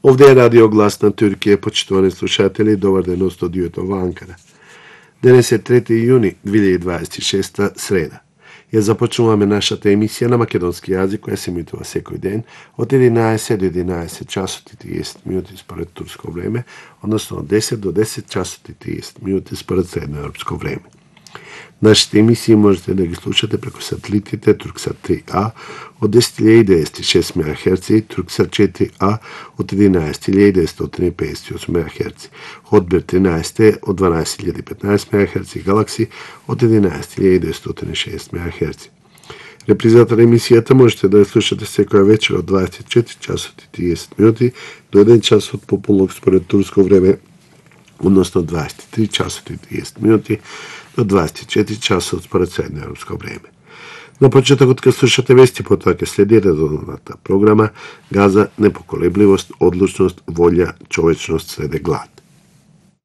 Ovdje je Radio Glasna Türkije, počtovani slušatelji, dobar den u studiju v Ankara. Danes je 3. juni 2026. sreda. Ja započnуваме нашата емисија на македонски јазик, која се емитува секој ден од 11 до 11 часот и 30 минути според турско време, односно од 10 до 10 часот и 30 минути според средноевропско време. Нашите емисии можете да ги слушате преку сателитите Турксат 3А од 10.906 МHz и Турксат 4А од 11.958 МHz, Хотбир 13 од 12.015 МHz и Галакси од 11.906 МHz. Репризата на емисијата можете да ја слушате секоја вечер од 24 часот и 30 минути до 1 час од пополнок според турско време, односно 23 часот и 30 минути до 24 часот според средноевропско време. На почетокот кога слушате вести, потоа ќе следи редовната програма Газа, непоколебливост, одлучност, волја, човечност среде глад.